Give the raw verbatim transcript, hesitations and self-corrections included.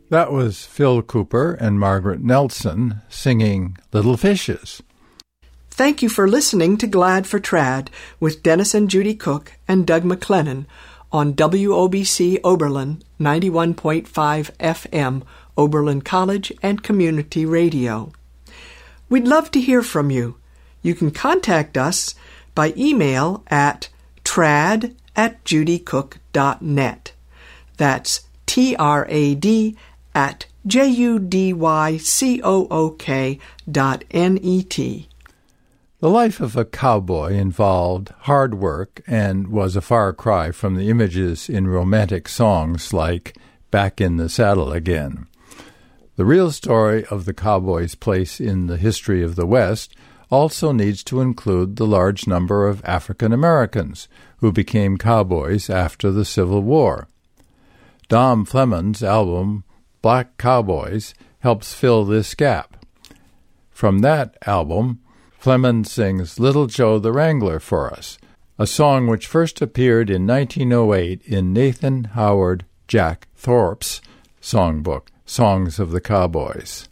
That was Phil Cooper and Margaret Nelson singing Little Fishes. Thank you for listening to Glad for Trad with Dennis and Judy Cook and Doug McLennan on W O B C Oberlin ninety-one point five F M, Oberlin College and Community Radio. We'd love to hear from you. You can contact us by email at trad at judycook dot net. That's T R A D at J U D Y C O O K dot N E T. The life of a cowboy involved hard work and was a far cry from the images in romantic songs like Back in the Saddle Again. The real story of the cowboy's place in the history of the West also needs to include the large number of African Americans who became cowboys after the Civil War. Dom Fleming's album, Black Cowboys, helps fill this gap. From that album, Fleming sings Little Joe the Wrangler for us, a song which first appeared in nineteen oh eight in Nathan Howard Jack Thorpe's songbook, Songs of the Cowboys.